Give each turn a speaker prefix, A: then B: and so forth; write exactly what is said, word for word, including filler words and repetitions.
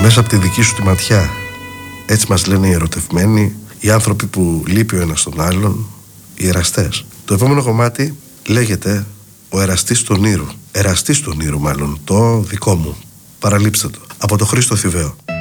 A: μέσα από τη δική σου τη ματιά. Έτσι μας λένε οι ερωτευμένοι, οι άνθρωποι που λείπει ο ένας τον άλλον, οι εραστές. Το επόμενο κομμάτι λέγεται «Ο εραστής του ονείρου». Εραστής του ονείρου μάλλον, το δικό μου. Παραλείψτε το. Από το Χρήστο Θηβαίο.